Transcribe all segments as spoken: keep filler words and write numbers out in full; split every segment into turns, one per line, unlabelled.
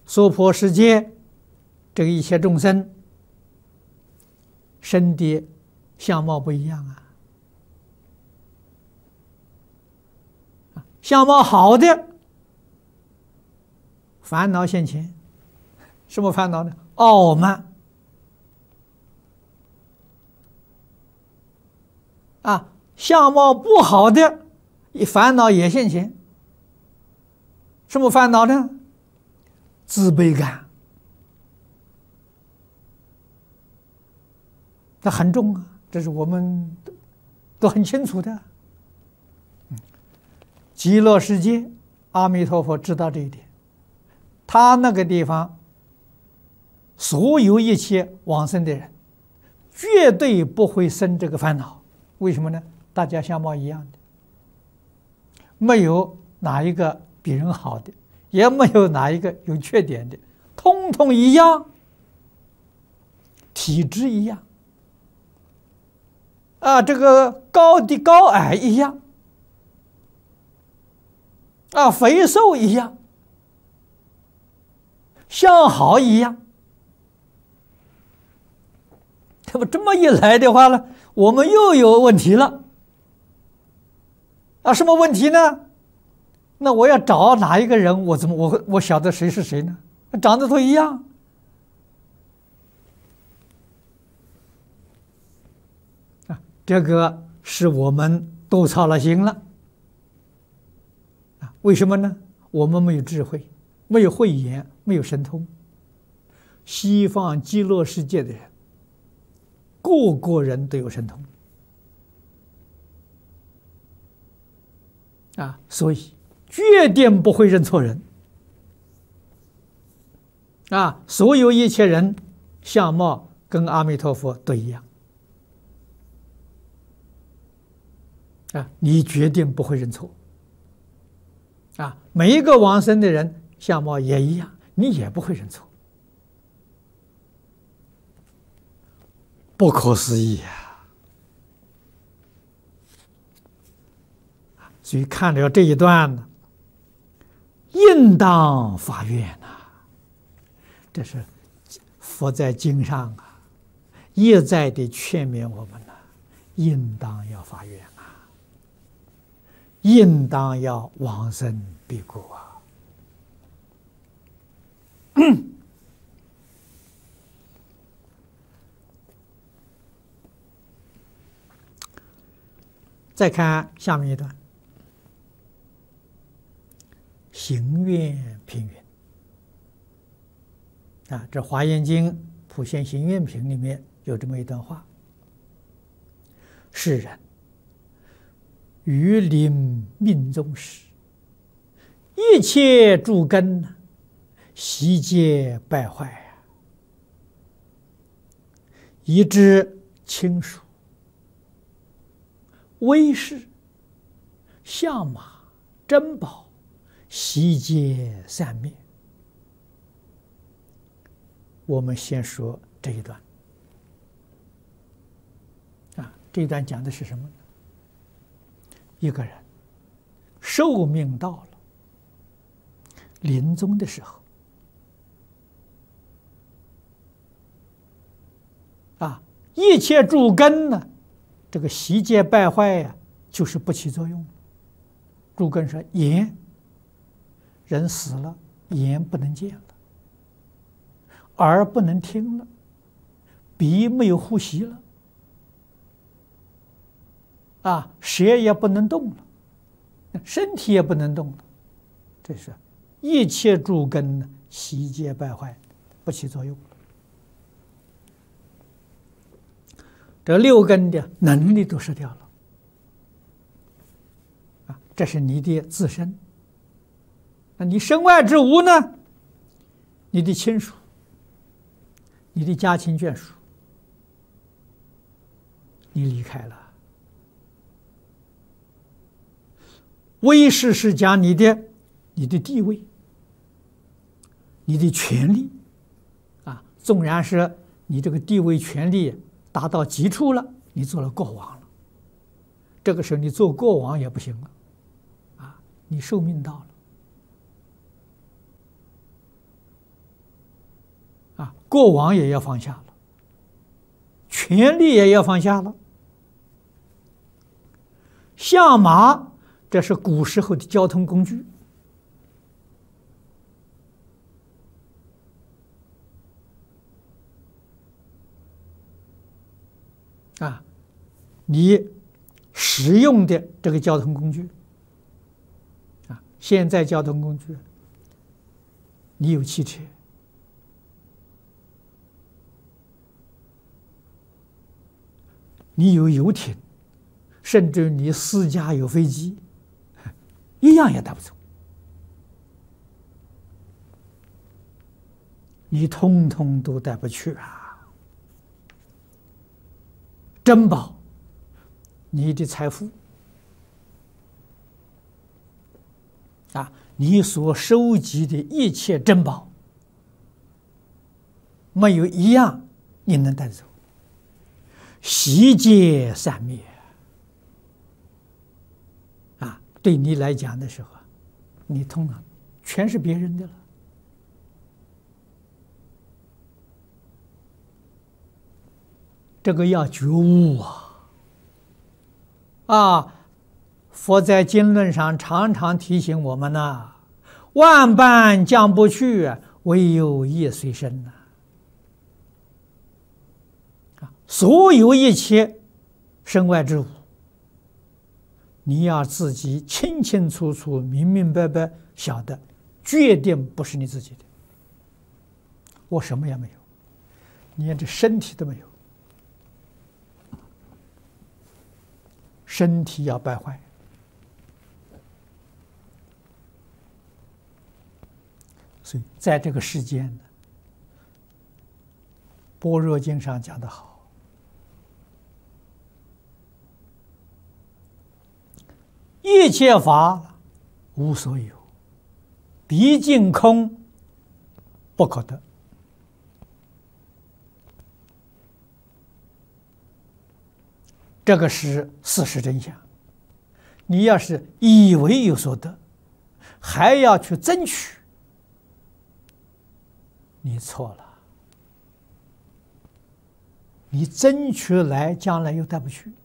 娑婆世界这个一切众生身的相貌不一样啊，相貌好的烦恼现前，什么烦恼呢？傲慢啊，相貌不好的烦恼也现前，什么烦恼呢？自卑感，它很重啊，这是我们都都很清楚的。极乐世界，阿弥陀佛知道这一点，他那个地方所有一切往生的人绝对不会生这个烦恼。为什么呢？大家相貌一样的，没有哪一个比人好的，也没有哪一个有缺点的，通通一样，体质一样啊，这个高低高矮一样啊，肥瘦一样，相好一样。那么这么一来的话呢，我们又有问题了啊！什么问题呢？那我要找哪一个人，我怎么我我晓得谁是谁呢？长得都一样啊！这个是我们都操了心了啊！为什么呢？我们没有智慧，没有慧眼，没有神通。西方极乐世界的人，个个人都有神通啊，所以决定不会认错人啊！所有一切人相貌跟阿弥陀佛都一样啊，你决定不会认错啊！每一个往生的人相貌也一样，你也不会认错，不可思议啊！所以看了这一段呢，应当发愿呐、啊，这是佛在经上啊一再的劝勉我们呢、啊，应当要发愿啊，应当要往生彼国啊。再看下面一段，行愿品云啊，这《华严经·普贤行愿品》里面有这么一段话：世人于临命终时，一切诸根悉皆败坏啊，以致亲属、威势、相马、珍宝悉皆散灭。我们先说这一段啊，这一段讲的是什么呢？一个人寿命到了，临终的时候啊，一切诸根呢，这个悉皆败坏呀、啊，就是不起作用。诸根说眼，人死了，眼不能见了；耳不能听了；鼻没有呼吸了；啊，舌也不能动了，身体也不能动了。这是一切诸根呢，悉皆败坏，不起作用了。这六根的能力都失掉了啊！这是你的自身。那你身外之物呢？你的亲属、你的家亲眷属，你离开了。威势是讲你的、你的地位、你的权利啊。纵然是你这个地位、权利达到极处了，你做了国王了，这个时候你做国王也不行了啊，你寿命到了啊，过往也要放下了，权力也要放下了。象马，这是古时候的交通工具。啊，你使用的这个交通工具，啊，现在交通工具，你有汽车，你有游艇，甚至你私家有飞机，一样也带不走。你通通都带不去啊！珍宝，你的财富啊，你所收集的一切珍宝，没有一样你能带走。悉皆散灭啊！对你来讲的时候，你通了，全是别人的了。这个要觉悟啊！啊，佛在经论上常常提醒我们呐：万般将不去，唯有业随身呐。啊，所有一切身外之物，你要自己清清楚楚、明明白白晓得，决定不是你自己的。我什么也没有，连这身体都没有。身体要败坏，所以在这个世间呢，《般若经》上讲得好：一切法无所有，毕竟空，不可得。这个是事实真相。你要是以为有所得，还要去争取，你错了。你争取来，将来又带不去。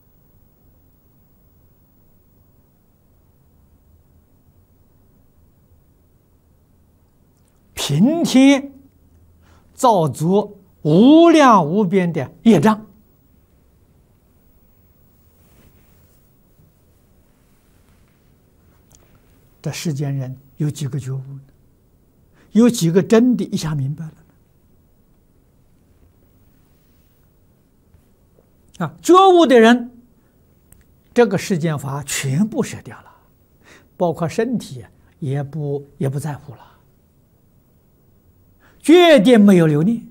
平天造作无量无边的业障。这世间人有几个觉悟呢？有几个真的一下明白了呢？啊，觉悟的人，这个世间法全部舍掉了，包括身体也不也不在乎了，决定没有留念，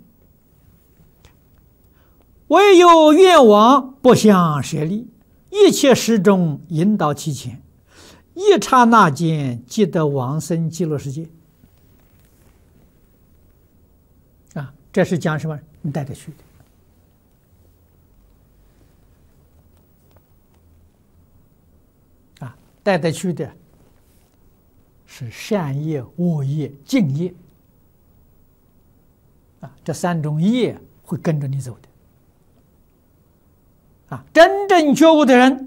唯有愿往不相舍离，一切时中引导其前。一刹那间即得往生极乐世界。啊，这是讲什么？你带得去的。啊，带得去的是善业、恶业、净业。啊，这三种业会跟着你走的。啊，真正觉悟的人，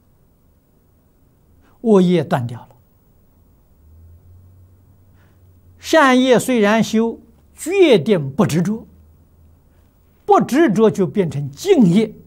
恶业断掉了，善业虽然修，决定不执着，不执着就变成净业，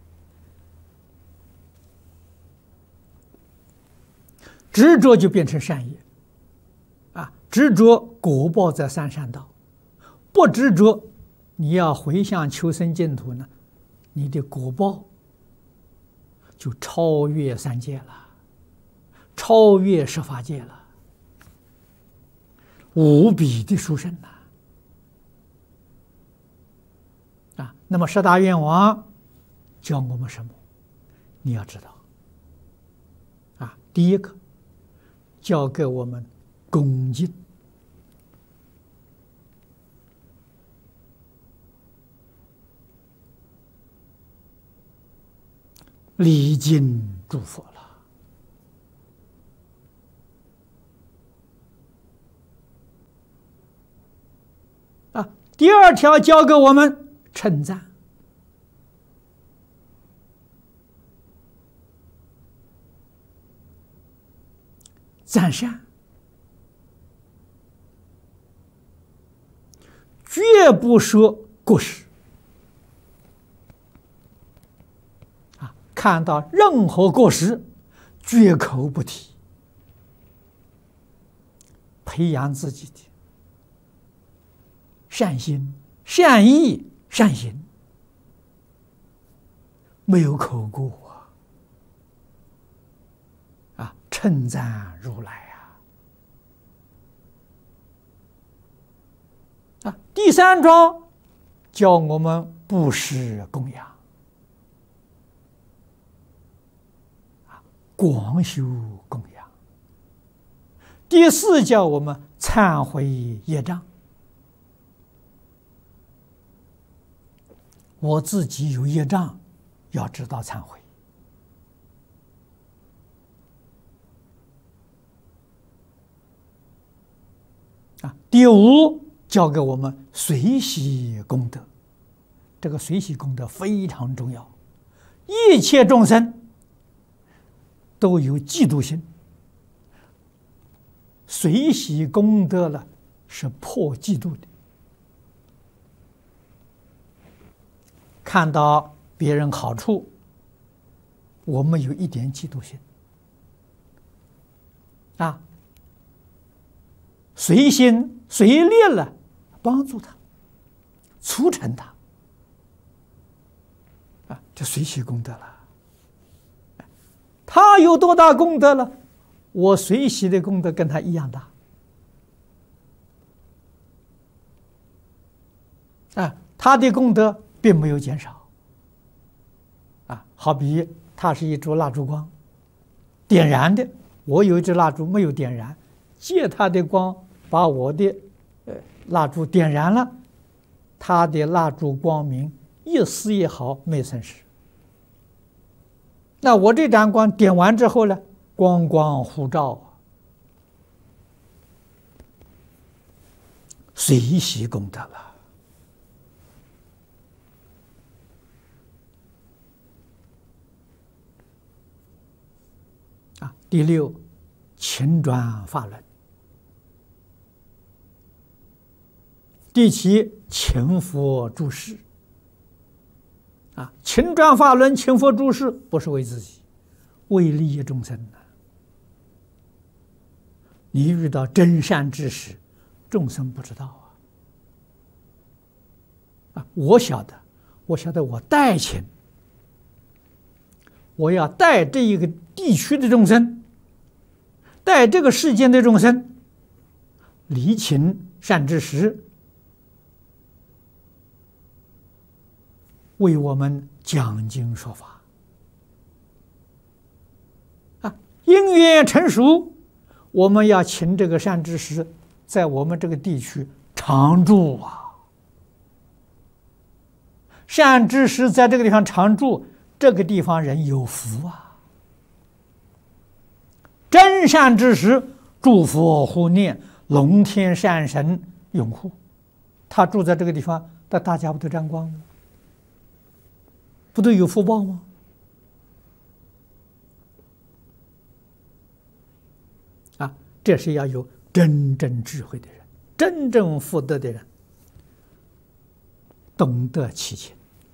执着就变成善业。啊，执着果报在三善道，不执着，你要回向求生净土呢，你的果报就超越三界了。超越十法界了，无比的殊胜呐！啊，那么十大愿王教我们什么？你要知道，啊，第一个教给我们恭敬，礼敬诸佛了。 第二条教给我们称赞，赞善，绝不说过失。啊，看到任何过失，绝口不提，培养自己的善心、善意、善行，没有口过啊！啊，称赞如来啊！啊，第三章教我们布施供养，啊，广修供养。第四教我们忏悔业障。我自己有业障，要知道忏悔。啊，第五教给我们随喜功德，这个随喜功德非常重要。一切众生都有嫉妒心，随喜功德了是破嫉妒的。看到别人好处，我们有一点嫉妒心啊，随心随力了，帮助他，促成他啊，就随喜功德了。他有多大功德了，我随喜的功德跟他一样大啊，他的功德并没有减少啊，好比它是一株蜡烛光，点燃的，我有一支蜡烛没有点燃，借它的光把我的呃蜡烛点燃了，它的蜡烛光明一丝一毫没损失。那我这盏光点完之后呢，光光互照，随喜功德了。啊，第六，勤转法轮。第七，勤佛注释。啊，勤转法轮，勤佛注释，不是为自己，为利益众生的。你遇到真善知识，众生不知道啊。啊，我晓得，我晓得，我代勤，我要带这一个地区的众生，带这个世间的众生，离勤善知识，为我们讲经说法啊，因缘成熟，我们要请这个善知识在我们这个地区常住啊。善知识在这个地方常住，这个地方人有福啊。真善知识祝福护念，龙天善神拥护，他住在这个地方，那大家不都沾光吗？不都有福报吗？啊，这是要有真正智慧的人，真正福德的人，懂得其情。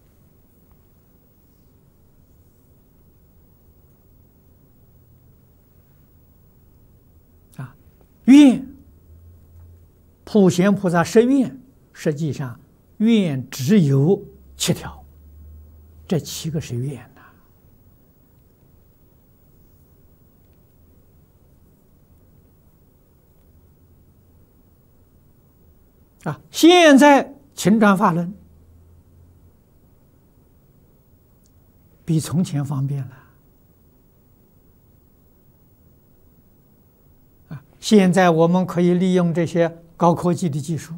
啊，愿普贤菩萨设愿，实际上愿只有七条。这七个是愿呐，啊！现在勤转法轮比从前方便了，啊！现在我们可以利用这些高科技的技术。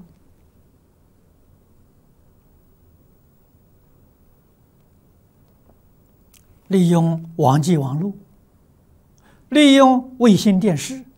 利用网际网络，利用卫星电视，